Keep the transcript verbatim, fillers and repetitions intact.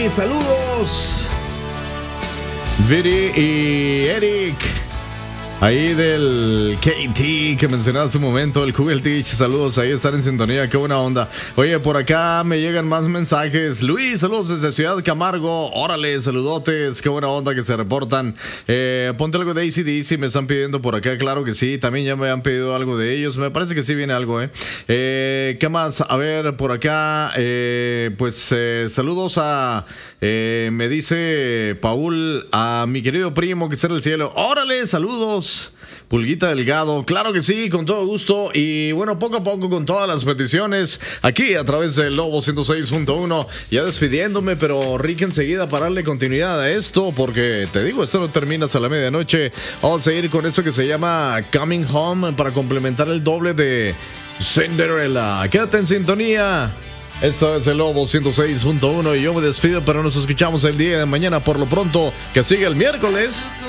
Viri, saludos. Viri y Eric, ahí del K T que mencionaba hace un momento, el Google Teach, saludos, ahí están en sintonía, qué buena onda. Oye, por acá me llegan más mensajes. Luis, saludos desde Ciudad Camargo, órale, saludotes, qué buena onda que se reportan. Eh, ponte algo de A C D C, me están pidiendo por acá, claro que sí, también ya me han pedido algo de ellos, me parece que sí viene algo, eh. eh ¿Qué más? A ver, por acá, eh, pues eh, saludos a, eh, me dice Paul, a mi querido primo que está en el cielo, órale, saludos. Pulguita Delgado, claro que sí, con todo gusto. Y bueno, poco a poco con todas las peticiones aquí a través del Lobo ciento seis punto uno. Ya despidiéndome, pero Rick enseguida para darle continuidad a esto, porque te digo, esto no termina hasta la medianoche. Vamos a seguir con eso que se llama Coming Home para complementar el doble de Cinderella. Quédate en sintonía. Esto es el Lobo ciento seis punto uno y yo me despido, pero nos escuchamos el día de mañana. Por lo pronto, que siga el miércoles.